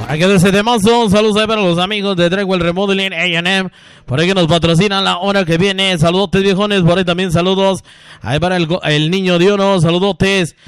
Aquí desde Temazo, saludos ahí para los amigos de Dragwell Remodeling A&M, por ahí que nos patrocinan la hora que viene. Saludotes viejones, por ahí también saludos ahí para el niño de oro, saludotes